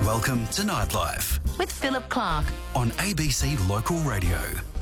Welcome to Nightlife with Philip Clark on ABC Local Radio.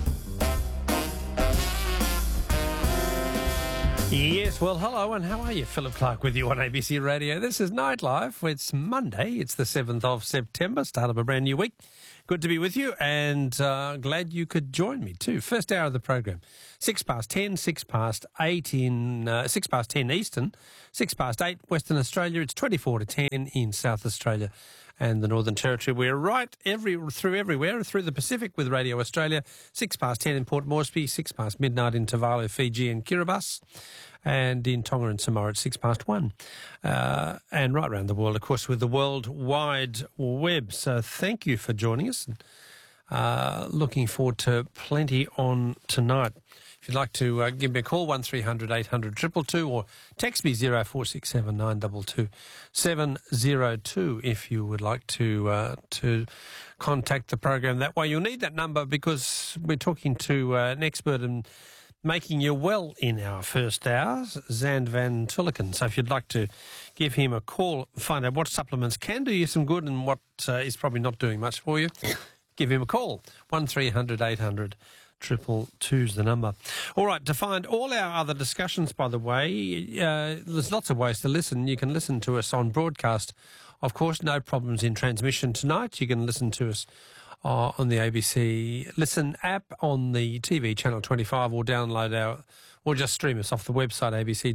Yes, well, hello and how are you? Philip Clark with you on ABC Radio. This is Nightlife. It's Monday. It's the 7th of September, start of a brand new week. Good to be with you and glad you could join me too. First hour of the program, 6 past 10, 6 past 8 in 6 past 10 Eastern, 6 past 8 Western Australia. It's 24 to 10 in South Australia and the Northern Territory. We're right everywhere through the Pacific with Radio Australia. 6 past 10 in Port Moresby, 6 past midnight in Tuvalu, Fiji and Kiribati, and in Tonga and Samoa at 6 past 1. And right around the world, of course, with the World Wide Web. So thank you for joining us. Looking forward to plenty on tonight. If you'd like to give me a call, 1300 800 222, or text me 0467 922 702 if you would like to contact the program that way. You'll need that number because we're talking to an expert in making you well in our first hour, Zand van Tulleken. So if you'd like to give him a call, find out what supplements can do you some good and what is probably not doing much for you, give him a call. 1300 800 222 is the number. All right, to find all our other discussions, by the way, there's lots of ways to listen. You can listen to us on broadcast. Of course, no problems in transmission tonight. You can listen to us on the ABC Listen app on the TV channel 25, or download or just stream us off the website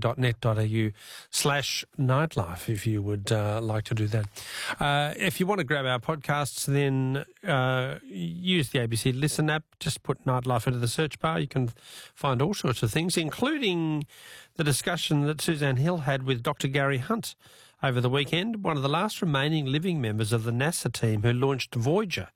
abc.net.au/nightlife if you would like to do that. If you want to grab our podcasts, then use the ABC Listen app. Just put Nightlife into the search bar. You can find all sorts of things, including the discussion that Suzanne Hill had with Dr. Gary Hunt over the weekend, one of the last remaining living members of the NASA team who launched Voyager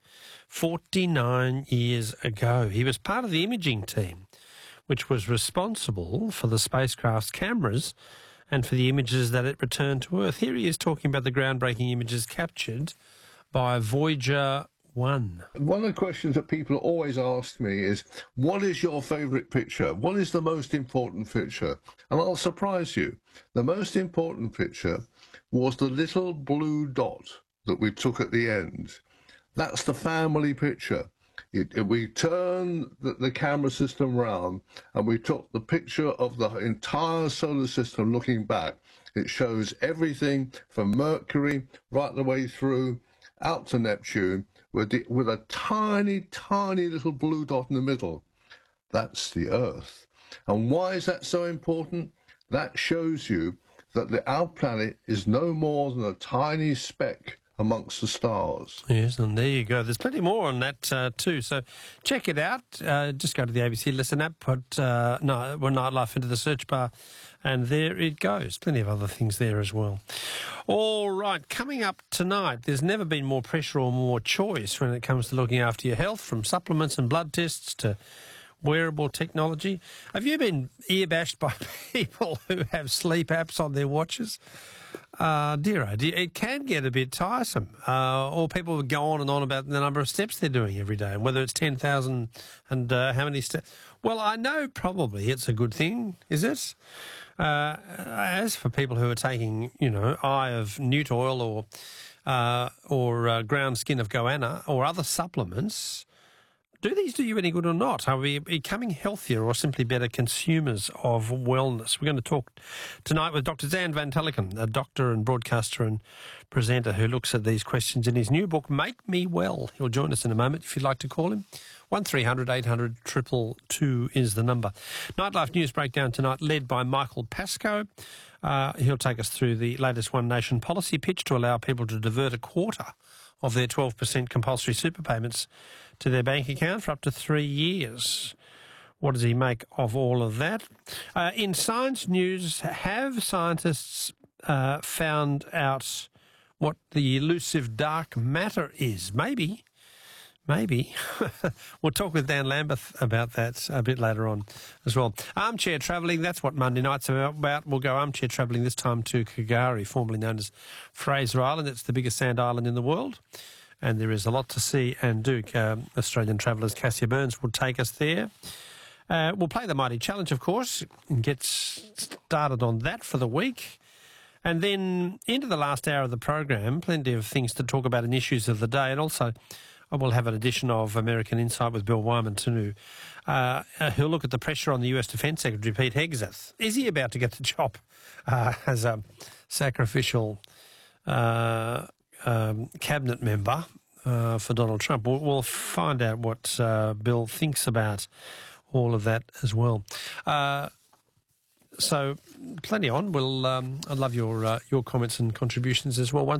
49 years ago. He was part of the imaging team, which was responsible for the spacecraft's cameras and for the images that it returned to Earth. Here he is talking about the groundbreaking images captured by Voyager 1. One of the questions that people always ask me is, what is your favourite picture? What is the most important picture? And I'll surprise you. The most important picture was the little blue dot that we took at the end. That's the family picture. We turned the camera system round and we took the picture of the entire solar system looking back. It shows everything from Mercury right the way through out to Neptune with a tiny, tiny little blue dot in the middle. That's the Earth. And why is that so important? That shows you that our planet is no more than a tiny speck amongst the stars. Yes, and there you go. There's plenty more on that too. So check it out. Just go to the ABC Listen app, put Nightlife into the search bar, and there it goes. Plenty of other things there as well. All right, coming up tonight, there's never been more pressure or more choice when it comes to looking after your health, from supplements and blood tests to wearable technology. Have you been ear-bashed by people who have sleep apps on their watches? Dear, it can get a bit tiresome. Or people would go on and on about the number of steps they're doing every day, and whether it's 10,000 and how many steps. Well, I know probably it's a good thing, is it? As for people who are taking, Eye of Newt oil or ground skin of goanna or other supplements, do these do you any good or not? Are we becoming healthier or simply better consumers of wellness? We're going to talk tonight with Dr. Zand van Tulleken, a doctor and broadcaster and presenter who looks at these questions in his new book, Make Me Well. He'll join us in a moment if you'd like to call him. 1300 800 222 is the number. Nightlife News Breakdown tonight led by Michael Pascoe. He'll take us through the latest One Nation policy pitch to allow people to divert a quarter of their 12% compulsory super payments to their bank account for up to 3 years. What does he make of all of that? In science news, have scientists found out what the elusive dark matter is? Maybe. We'll talk with Dan Lambeth about that a bit later on as well. Armchair travelling, that's what Monday nights are about. We'll go armchair travelling this time to K'gari, formerly known as Fraser Island. It's the biggest sand island in the world, and there is a lot to see and do. Australian travellers Cassia Burns will take us there. We'll play the Mighty Challenge, of course, and get started on that for the week. And then into the last hour of the program, plenty of things to talk about and issues of the day. And also, I will have an edition of American Insight with Bill Wyman too, who'll look at the pressure on the US Defence Secretary, Pete Hegseth. Is he about to get the job as a sacrificial cabinet member for Donald Trump? We'll find out what Bill thinks about all of that as well. So plenty on. I'd love your comments and contributions as well.